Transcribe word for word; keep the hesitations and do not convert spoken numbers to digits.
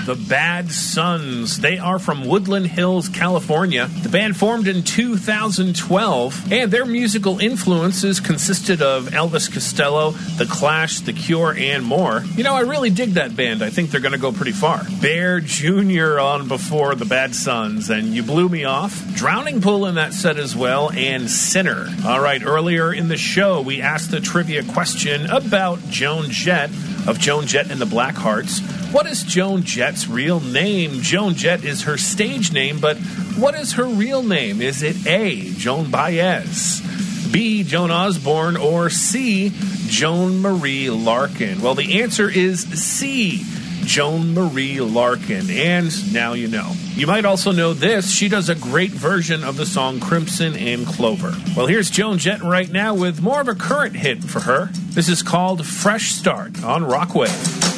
the Bad Sons. They are from Woodland Hills, California. The band formed in two thousand twelve, and their musical influences consisted of Elvis Costello, The Clash, The Cure, and more. You know, I really dig that band. I think they're going to go pretty far. Bear Junior on before the Bad Sons, and You Blew Me Off. Drowning Pool in that set as well, and Sinner. All right, earlier in the show, we asked the trivia question about Joan Jett of Joan Jett and the Blackhearts. What is Joan Jett's real name? Joan Jett is her stage name, but what is her real name? Is it A, Joan Baez, B, Joan Osborne, or C, Joan Marie Larkin? Well, the answer is C, Joan Marie Larkin, and now you know. You might also know this. She does a great version of the song Crimson and Clover. Well, here's Joan Jett right now with more of a current hit for her. This is called Fresh Start on Rockwave.